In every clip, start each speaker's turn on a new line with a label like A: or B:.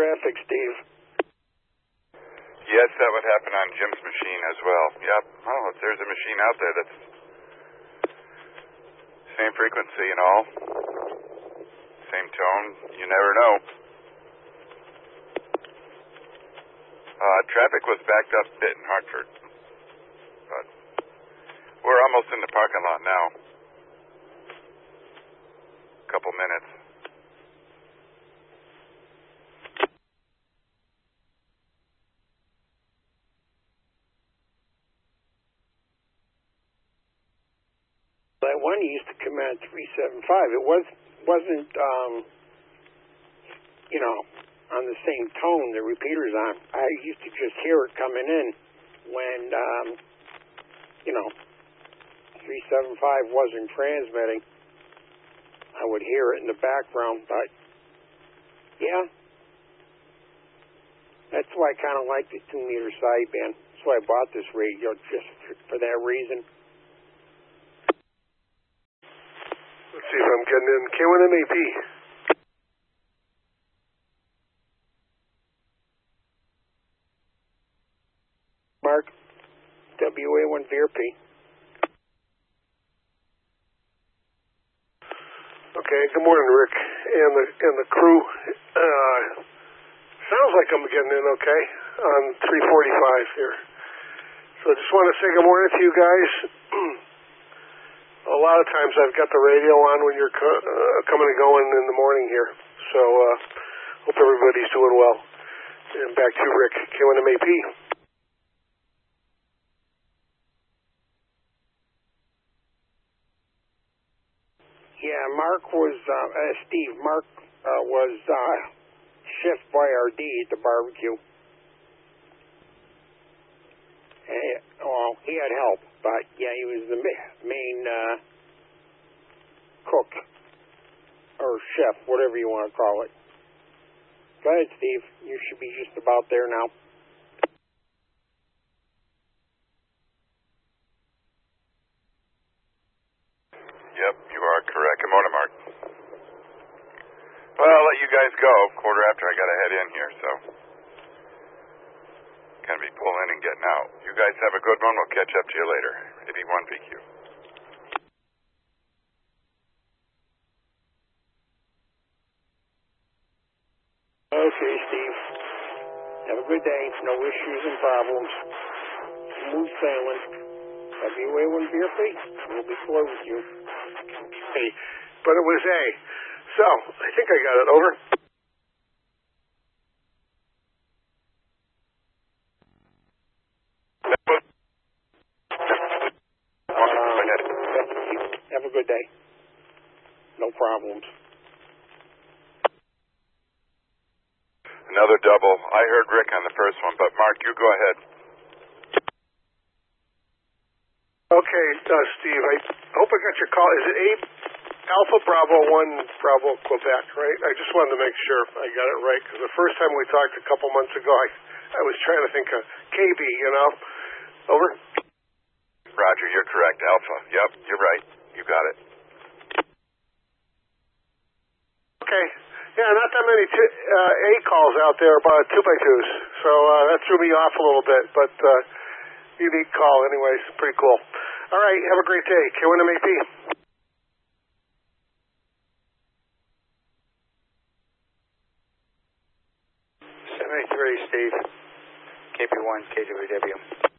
A: traffic, Steve.
B: Yes, that would happen on Jim's machine as well. Yep. Oh, if there's a machine out there that's same frequency and all, same tone, you never know. Traffic was backed up a bit in Hartford, but we're almost in the parking lot now. Couple minutes.
A: That one used to come out 375. It wasn't on the same tone the repeater's on. I used to just hear it coming in when 375 wasn't transmitting. I would hear it in the background, but yeah, that's why I kind of like the 2-meter sideband. That's why I bought this radio, just for that reason.
C: Let's see if I'm getting in. K1MAP.
A: Mark, WA1VRP.
C: Okay, good morning, Rick, and the crew. Sounds like I'm getting in okay on 345 here. So I just want to say good morning to you guys. A lot of times I've got the radio on when you're coming and going in the morning here. So hope everybody's doing well. And back to Rick, K1MAP.
A: Yeah, Steve, Mark was chef boyardee at the barbecue. Well, he had help, but yeah, he was the main cook or chef, whatever you want to call it. Go ahead, Steve. You should be just about there now.
B: Yep, you are correct. Good morning, Mark. Well, I'll let you guys go. Quarter after, I got to head in here, so going to be pulling in and getting out. You guys have a good one. We'll catch up to you later. 81VQ.
A: Okay, Steve. Have a good day. No issues and problems. Smooth sailing. WA1VRP. We'll be close with you.
C: Hey, but it was A. So, I think I got it. Over.
A: Have a good day. No problems.
B: Another double. I heard Rick on the first one, but Mark, you go ahead.
C: Okay, Steve, I hope I got your call. Is it Alpha Bravo 1 Bravo Quebec, right? I just wanted to make sure I got it right, because the first time we talked a couple months ago, I was trying to think of KB, Over.
B: Roger, you're correct. Alpha. Yep, you're right. You got it.
C: Okay. Yeah, not that many A calls out there about 2x2s, so that threw me off a little bit, but unique call anyways. Pretty cool. All right, have a great day. K1MAP.
D: 73, Steve. KP1, KWW.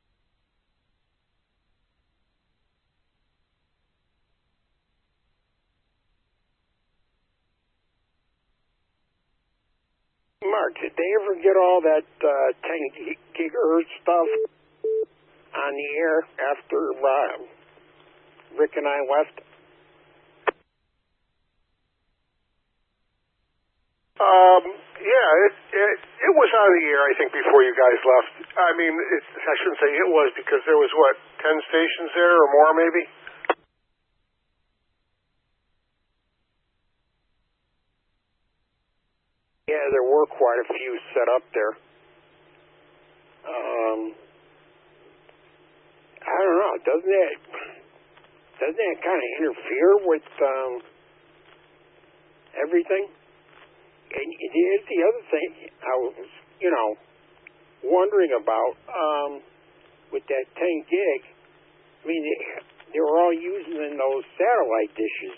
A: Mark, did they ever get all that 10 gigahertz stuff on the air after Rick and I left?
C: Yeah, it was on the air, I think, before you guys left. I mean, I shouldn't say it was, because there was, 10 stations there or more, maybe?
A: Yeah, there were quite a few set up there. I don't know. Doesn't that kind of interfere with everything? And here's the other thing I was, wondering about with that 10 gig. I mean, they were all using in those satellite dishes.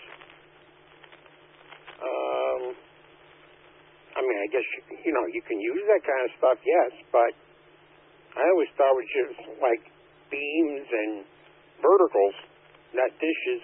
A: I mean, I guess, you can use that kind of stuff, yes, but I always thought it was just like beams and verticals, not dishes.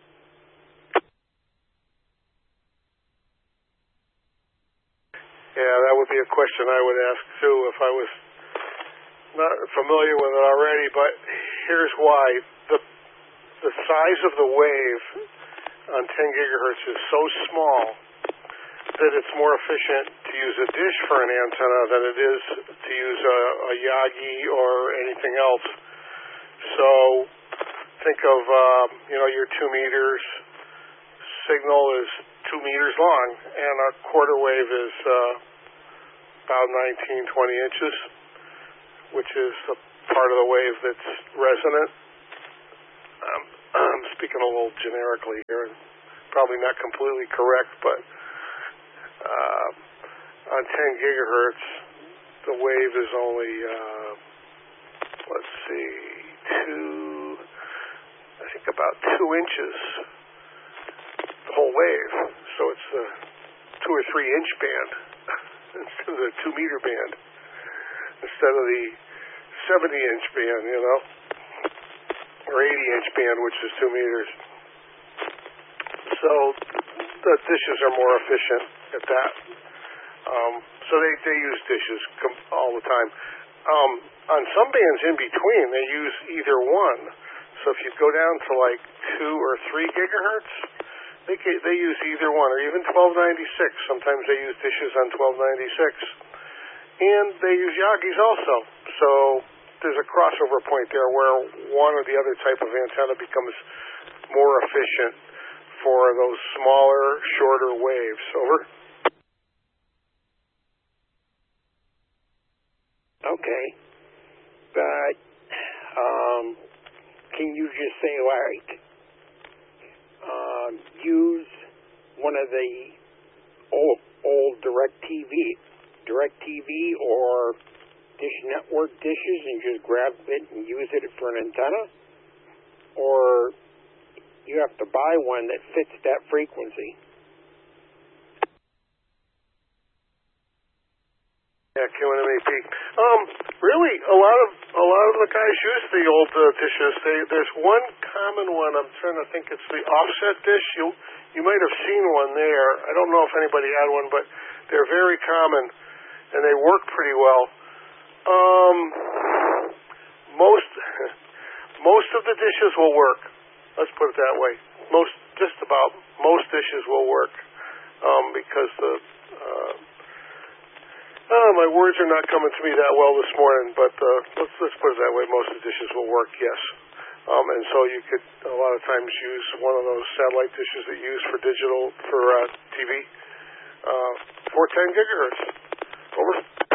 C: Yeah, that would be a question I would ask, too, if I was not familiar with it already, but here's why. The size of the wave on 10 gigahertz is so small that it's more efficient to use a dish for an antenna than it is to use a Yagi or anything else. So think of, your 2 meters signal is 2 meters long, and a quarter wave is about 19, 20 inches, which is the part of the wave that's resonant. I'm speaking a little generically here, probably not completely correct, but on 10 gigahertz, the wave is only, about 2 inches, the whole wave. So it's the 2 or 3 inch band instead of the 2 meter band, instead of the 70 inch band, or 80 inch band, which is 2 meters. So the dishes are more efficient at that. So they use dishes all the time. On some bands in between, they use either one. So if you go down to like 2 or 3 gigahertz, they use either one, or even 1296. Sometimes they use dishes on 1296. And they use Yagis also. So there's a crossover point there where one or the other type of antenna becomes more efficient for those smaller, shorter waves. Over.
A: Okay. But can you just say, use one of the old DirecTV or Dish Network dishes and just grab it and use it for an antenna? Or you have to buy one that fits that frequency?
C: Yeah, QNMAP. Really, a lot of the guys use the old dishes. There's one common one. I'm trying to think. It's the offset dish. You might have seen one there. I don't know if anybody had one, but they're very common and they work pretty well. Most of the dishes will work. Let's put it that way. Just about most dishes will work because my words are not coming to me that well this morning, but let's put it that way. Most of the dishes will work, yes. And so you could a lot of times use one of those satellite dishes that you use for TV for 10 gigahertz. Over.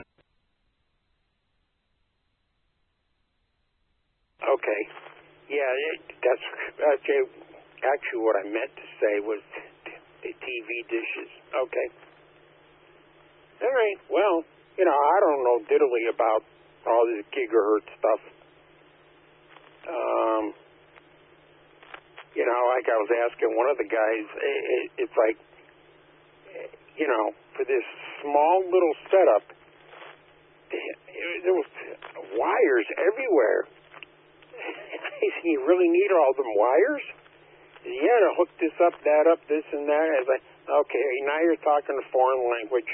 A: Okay. Yeah, that's actually what I meant to say was the TV dishes. Okay. All right. Well, I don't know diddly about all this gigahertz stuff. Like I was asking one of the guys, it's like, for this small little setup, there was wires everywhere. I said, you really need all them wires? Yeah, to hook this up, that up, this and that. I was like, okay, now you're talking a foreign language.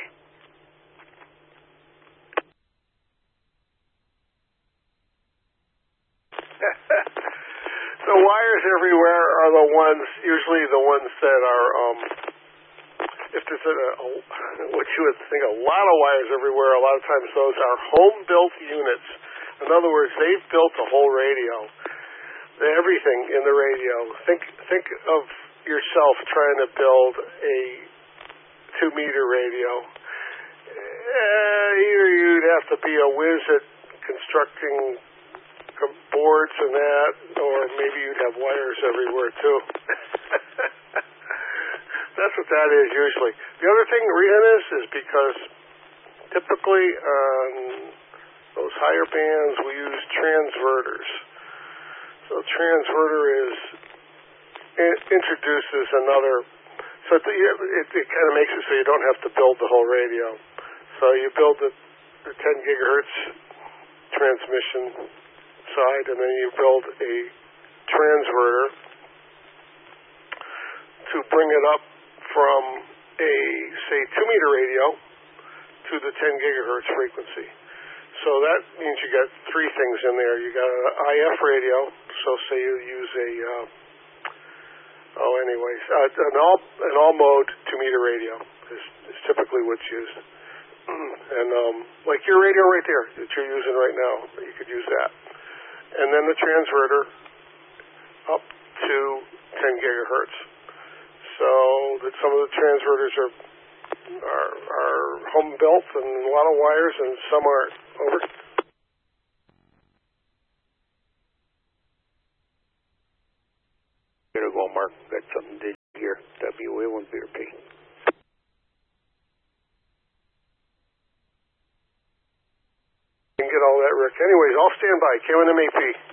C: The wires everywhere are usually the ones that are, if there's what you would think, a lot of wires everywhere, a lot of times those are home-built units. In other words, they've built a whole radio, everything in the radio. Think of yourself trying to build a 2-meter radio. Either you'd have to be a whiz at constructing boards and that, or maybe you'd have wires everywhere too. That's what that is usually. The other thing the reason is because typically on those higher bands we use transverters. So transverter introduces another. So it kind of makes it so you don't have to build the whole radio. So you build the 10 gigahertz transmission side, and then you build a transverter to bring it up from a, say, 2-meter radio to the 10 gigahertz frequency. So that means you got three things in there. You got an IF radio, so say you use an all mode 2-meter radio is typically what's used. And like your radio right there that you're using right now, you could use that. And then the transverter up to 10 gigahertz. So that some of the transverters are home built and a lot of wires, and some aren't. Over.
A: Here we go, Mark. Got something to hear. WA1BRP.
C: You can get all that, Rick. Anyways, I'll stand by. K1MAP.